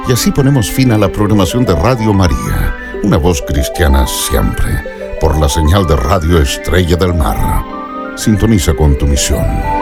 Y así ponemos fin a la programación de Radio María, una voz cristiana siempre, por la señal de Radio Estrella del Mar. Sintoniza con tu misión.